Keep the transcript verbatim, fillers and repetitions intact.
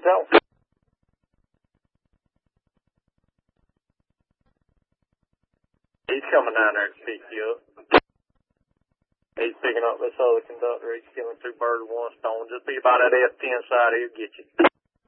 talk. He's coming down there to pick you up. He's picking up this other conductor. He's killing two birds with one stone. Just be about that F ten side, he'll get you.